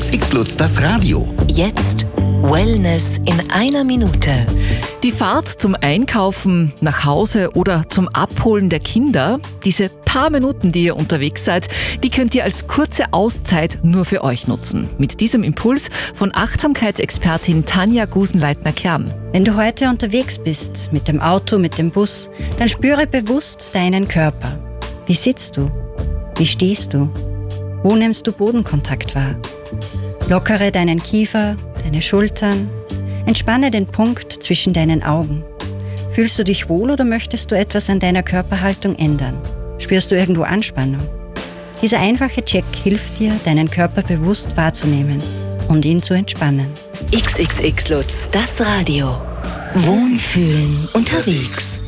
XXX Lutz, das Radio. Jetzt Wellness in einer Minute. Die Fahrt zum Einkaufen, nach Hause oder zum Abholen der Kinder, diese paar Minuten, die ihr unterwegs seid, die könnt ihr als kurze Auszeit nur für euch nutzen. Mit diesem Impuls von Achtsamkeitsexpertin Tanja Gusenleitner-Kern. Wenn du heute unterwegs bist, mit dem Auto, mit dem Bus, dann spüre bewusst deinen Körper. Wie sitzt du? Wie stehst du? Wo nimmst du Bodenkontakt wahr? Lockere deinen Kiefer, deine Schultern. Entspanne den Punkt zwischen deinen Augen. Fühlst du dich wohl oder möchtest du etwas an deiner Körperhaltung ändern? Spürst du irgendwo Anspannung? Dieser einfache Check hilft dir, deinen Körper bewusst wahrzunehmen und ihn zu entspannen. XXX Lutz, das Radio. Wohlfühlen unterwegs.